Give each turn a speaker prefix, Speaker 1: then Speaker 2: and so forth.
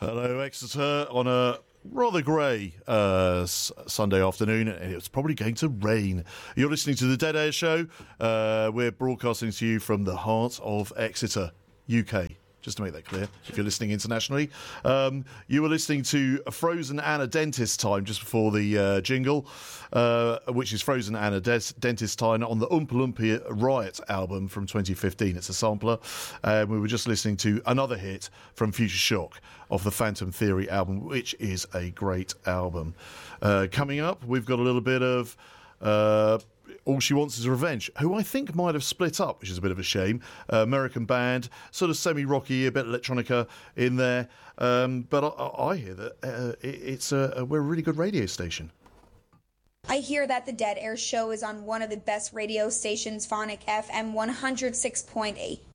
Speaker 1: Hello, Exeter, on a rather grey Sunday afternoon, and it's probably going to rain. You're listening to the Dead Air Show. We're broadcasting to you from the heart of Exeter, UK. Just to make that clear, if you're listening internationally. You were listening to Frozen Anna Dentist Time just before the jingle, which is Frozen Anna Dentist Time on the Oompa Loompa Riot album from 2015. It's a sampler. We were just listening to another hit from Future Shock off the Phantom Theory album, which is a great album. Coming up, we've got a little bit of... All She Wants Is Revenge, who I think might have split up, which is a bit of a shame. American band, sort of semi-rocky, a bit electronica in there. But I hear that we're a really good radio station.
Speaker 2: I hear that the Dead Air Show is on one of the best radio stations, Phonic FM 106.8.